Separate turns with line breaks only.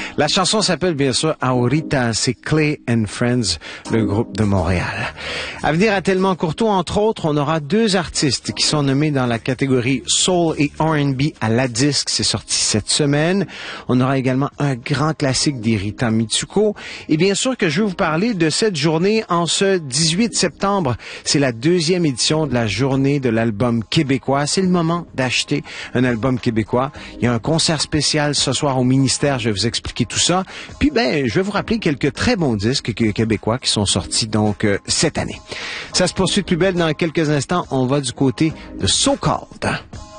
La chanson s'appelle bien sûr Ahorita, c'est Clay and Friends, le groupe de Montréal. À venir à Tellement Courtois, entre autres, on aura deux artistes qui sont nommés dans la catégorie Soul et R&B à la disque, c'est sorti cette semaine. On aura également un grand classique d'Irita Mitsuko. Et bien sûr que je vais vous parler de cette journée en ce 18 septembre. C'est la deuxième édition de la journée de l'album québécois. C'est le moment d'acheter un album québécois. Il y a un concert spécial ce soir au ministère, je vais vous expliquer tout ça. Puis je vais vous rappeler quelques très bons disques québécois qui sont sortis donc cette année. Ça se poursuit de plus belle dans quelques instants. On va du côté de So Called.